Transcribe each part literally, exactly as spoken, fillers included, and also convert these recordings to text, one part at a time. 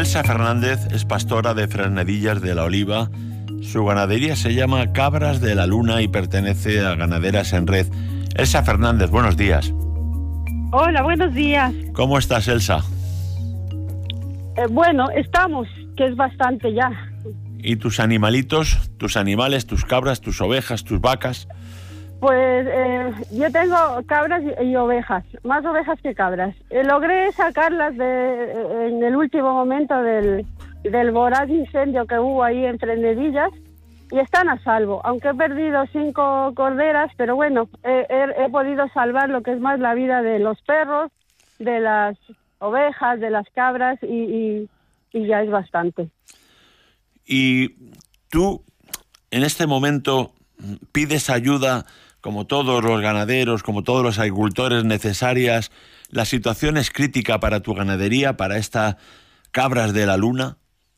Elsa Fernández es pastora de Fresnedillas de la Oliva. Su ganadería se llama Cabras de la Luna y pertenece a Ganaderas en Red. Elsa Fernández, buenos días. Hola, buenos días. ¿Cómo estás, Elsa? Eh, bueno, estamos, que es bastante ya. ¿Y tus animalitos, tus animales, tus cabras, tus ovejas, tus vacas? Pues eh, yo tengo cabras y, y ovejas, más ovejas que cabras. Eh, logré sacarlas de, eh, en el último momento del, del voraz incendio que hubo ahí en Fresnedillas y están a salvo, aunque he perdido cinco corderas, pero bueno, eh, he, he podido salvar lo que es más la vida de los perros, de las ovejas, de las cabras y, y, y ya es bastante. Y tú, en este momento, pides ayuda, como todos los ganaderos, como todos los agricultores, necesarias. ¿La situación es crítica para tu ganadería, para estas Cabras de la Luna?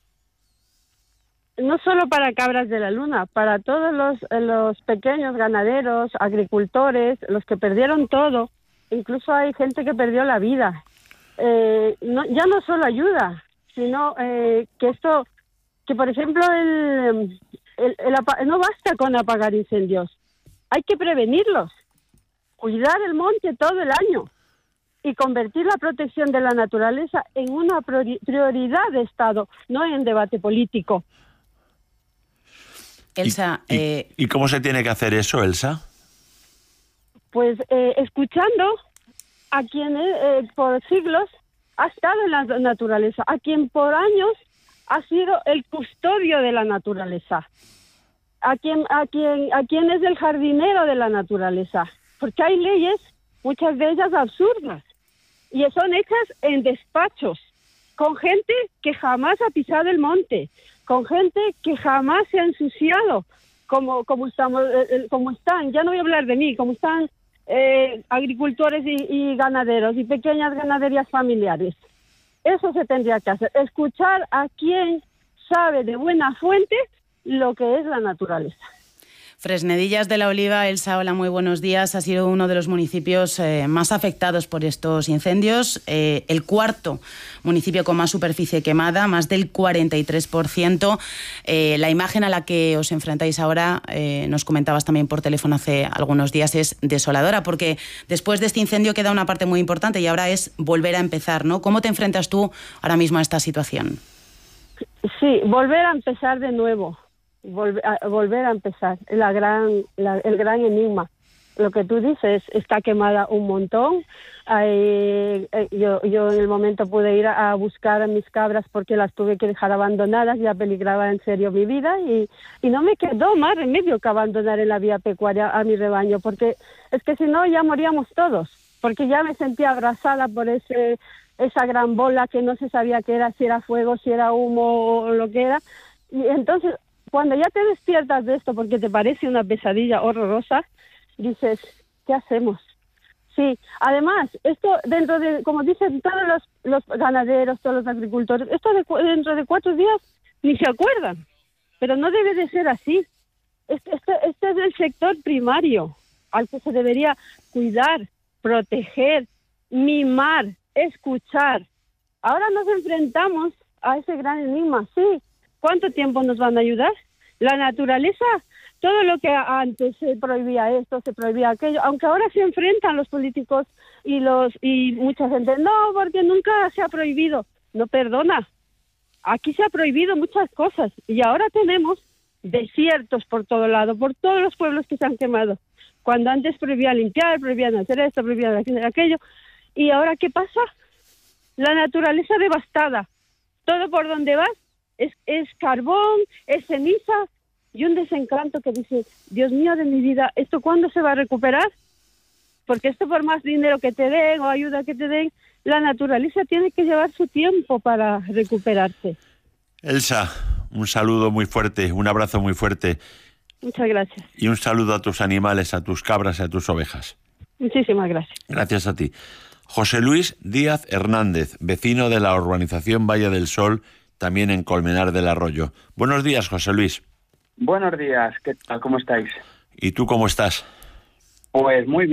No solo para Cabras de la Luna, para todos los, los pequeños ganaderos, agricultores, los que perdieron todo. Incluso hay gente que perdió la vida. Eh, no, ya no solo ayuda, sino eh, que esto, que por ejemplo, el, el, el, no basta con apagar incendios. Hay que prevenirlos, cuidar el monte todo el año y convertir la protección de la naturaleza en una prioridad de Estado, no en debate político. Elsa, ¿Y, eh... y, ¿y cómo se tiene que hacer eso, Elsa? Pues eh, escuchando a quien eh, por siglos ha estado en la naturaleza, a quien por años ha sido el custodio de la naturaleza. A quien, a quien, a quien es el jardinero de la naturaleza, porque hay leyes, muchas de ellas absurdas, y son hechas en despachos, con gente que jamás ha pisado el monte, con gente que jamás se ha ensuciado, como, como estamos, eh, como están, ya no voy a hablar de mí, como están eh, agricultores y, y ganaderos y pequeñas ganaderías familiares. Eso se tendría que hacer, escuchar a quien sabe de buena fuente lo que es la naturaleza. Fresnedillas de la Oliva, Elsa, hola, muy buenos días. Ha sido uno de los municipios eh, más afectados por estos incendios, eh, el cuarto municipio con más superficie quemada, más del cuarenta y tres por ciento. Eh, la imagen a la que os enfrentáis ahora, eh, nos comentabas también por teléfono hace algunos días, es desoladora, porque después de este incendio queda una parte muy importante y ahora es volver a empezar, ¿no? ¿Cómo te enfrentas tú ahora mismo a esta situación? Sí, volver a empezar de nuevo. Volver a, volver a empezar, la gran, la, el gran enigma. Lo que tú dices, está quemada un montón. Hay, eh, yo, yo en el momento pude ir a, a buscar a mis cabras porque las tuve que dejar abandonadas, ya peligraba en serio mi vida y, y no me quedó más remedio que abandonar en la vía pecuaria a mi rebaño, porque es que si no ya moríamos todos, porque ya me sentía abrazada por ese esa gran bola que no se sabía qué era, si era fuego, si era humo o lo que era. Y entonces, cuando ya te despiertas de esto porque te parece una pesadilla horrorosa, dices, ¿qué hacemos? Sí, además, esto dentro de, como dicen todos los, los ganaderos, todos los agricultores, esto de, dentro de cuatro días ni se acuerdan, pero no debe de ser así. Este, este, este es el sector primario al que se debería cuidar, proteger, mimar, escuchar. Ahora nos enfrentamos a ese gran enigma, sí. ¿Cuánto tiempo nos van a ayudar? La naturaleza, todo lo que antes se prohibía esto, se prohibía aquello, aunque ahora se enfrentan los políticos y los y mucha gente, no, porque nunca se ha prohibido. No, perdona, aquí se ha prohibido muchas cosas y ahora tenemos desiertos por todo lado, por todos los pueblos que se han quemado. Cuando antes prohibían limpiar, prohibían hacer esto, prohibían hacer aquello. ¿Y ahora qué pasa? La naturaleza devastada. Todo por donde vas Es, es carbón, es ceniza y un desencanto que dice, Dios mío de mi vida, ¿esto cuándo se va a recuperar? Porque esto por más dinero que te den o ayuda que te den, la naturaleza tiene que llevar su tiempo para recuperarse. Elsa, un saludo muy fuerte, un abrazo muy fuerte. Muchas gracias. Y un saludo a tus animales, a tus cabras y a tus ovejas. Muchísimas gracias. Gracias a ti. José Luis Díaz Hernández, vecino de la urbanización Valle del Sol, también en Colmenar del Arroyo. Buenos días, José Luis. Buenos días, ¿qué tal? ¿Cómo estáis? ¿Y tú cómo estás? Pues muy bien.